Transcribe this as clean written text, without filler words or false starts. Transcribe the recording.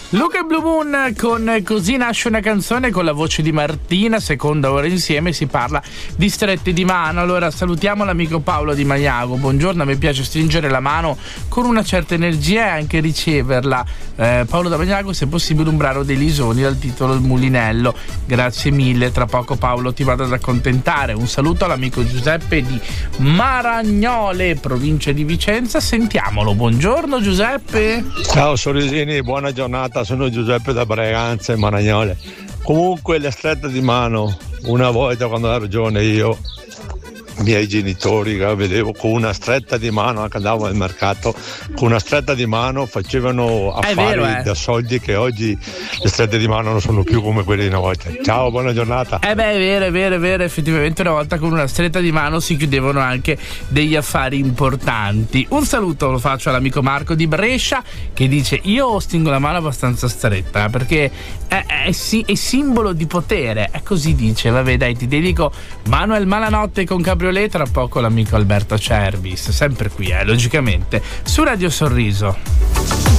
Luca e Blue Moon con Così nasce una canzone, con la voce di Martina, seconda ora insieme, si parla di strette di mano. Allora salutiamo l'amico Paolo di Magnago. Buongiorno, a me piace stringere la mano con una certa energia e anche riceverla. Paolo da Magnago, se possibile un brano dei Lisoni dal titolo Il Mulinello. Grazie mille, tra poco Paolo ti vado ad accontentare. Un saluto all'amico Giuseppe di Maragnole, provincia di Vicenza. Sentiamolo. Buongiorno Giuseppe. Ciao sorrisini, buona giornata. Sono Giuseppe da Breganza e Maragnole. Comunque le strette di mano, una volta quando ero giovane io, i miei genitori, vedevo con una stretta di mano, anche andavo al mercato, con una stretta di mano facevano affari da soldi che oggi le strette di mano non sono più come quelle di una volta. Ciao, buona giornata. È vero, effettivamente una volta con una stretta di mano si chiudevano anche degli affari importanti. Un saluto lo faccio all'amico Marco di Brescia che dice: io stringo la mano abbastanza stretta perché è simbolo di potere, è così dice. Vabbè dai, ti dedico Manuel Malanotte con Cabriolet, tra poco l'amico Alberto Cerbis, sempre qui logicamente su Radio Sorriso.